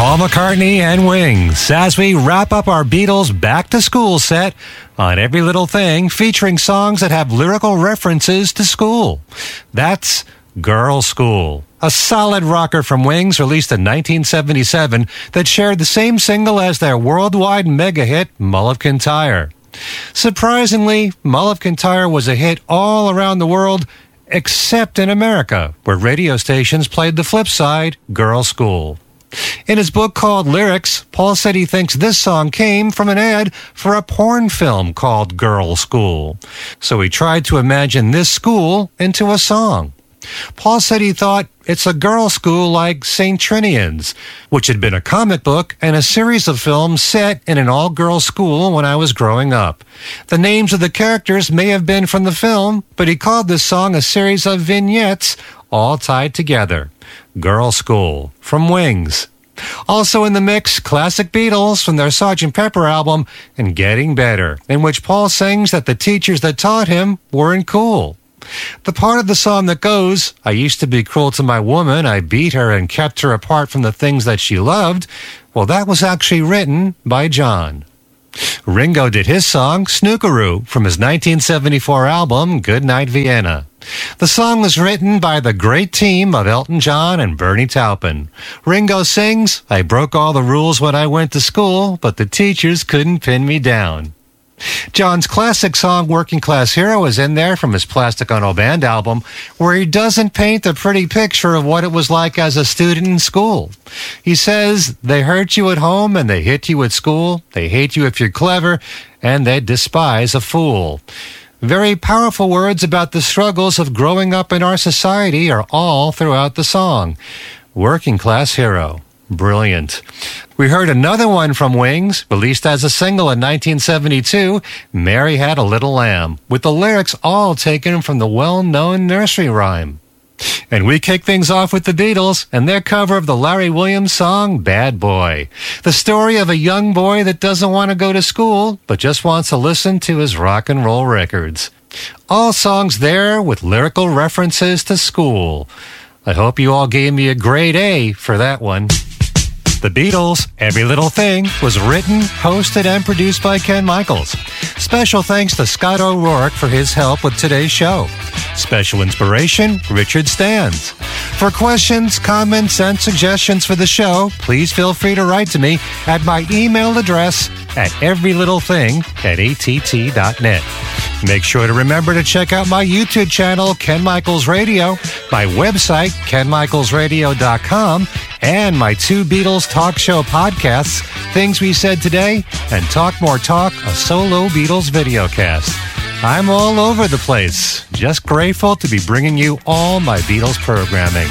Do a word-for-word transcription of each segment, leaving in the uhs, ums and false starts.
Paul McCartney and Wings as we wrap up our Beatles Back to School set on Every Little Thing, featuring songs that have lyrical references to school. That's Girl School, a solid rocker from Wings released in nineteen seventy-seven that shared the same single as their worldwide mega hit, Mull of Kintyre. Surprisingly, Mull of Kintyre was a hit all around the world, except in America, where radio stations played the flip side, Girl School. In his book called Lyrics, Paul said he thinks this song came from an ad for a porn film called Girl School. So he tried to imagine this school into a song. Paul said he thought it's a girl school like Saint Trinian's, which had been a comic book and a series of films set in an all-girls school when I was growing up. The names of the characters may have been from the film, but he called this song a series of vignettes all tied together. Girl School from Wings. Also in the mix, classic Beatles from their Sergeant Pepper album and Getting Better, in which Paul sings that the teachers that taught him weren't cool. The part of the song that goes, I used to be cruel to my woman, I beat her and kept her apart from the things that she loved, well, that was actually written by John. Ringo did his song, Snookeroo, from his nineteen seventy-four album, Goodnight Vienna. The song was written by the great team of Elton John and Bernie Taupin. Ringo sings, I broke all the rules when I went to school, but the teachers couldn't pin me down. John's classic song, Working Class Hero, is in there from his Plastic Ono Band album, where he doesn't paint a pretty picture of what it was like as a student in school. He says, they hurt you at home and they hit you at school, they hate you if you're clever, and they despise a fool. Very powerful words about the struggles of growing up in our society are all throughout the song. Working Class Hero. Brilliant. We heard another one from Wings, released as a single in nineteen seventy-two, Mary Had a Little Lamb, with the lyrics all taken from the well-known nursery rhyme. And we kick things off with the Beatles and their cover of the Larry Williams song, Bad Boy. The story of a young boy that doesn't want to go to school, but just wants to listen to his rock and roll records. All songs there with lyrical references to school. I hope you all gave me a grade A for that one. The Beatles, Every Little Thing, was written, hosted, and produced by Ken Michaels. Special thanks to Scott O'Rourke for his help with today's show. Special inspiration, Richard Stans. For questions, comments, and suggestions for the show, please feel free to write to me at my email address at everylittlething at A T T dot net. Make sure to remember to check out my YouTube channel, Ken Michaels Radio, my website, ken michaels radio dot com, and my two Beatles talk show podcasts, Things We Said Today and Talk More Talk, a solo Beatles videocast. I'm all over the place. Just grateful to be bringing you all my Beatles programming.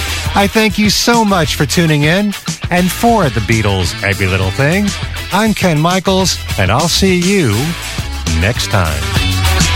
I thank you so much for tuning in. And for the Beatles, Every Little Thing, I'm Ken Michaels, and I'll see you next time.